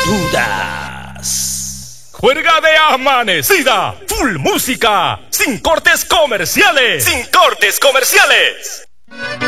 dudas. Juerga de amanecida. Full música. Sin cortes comerciales. Sin cortes comerciales.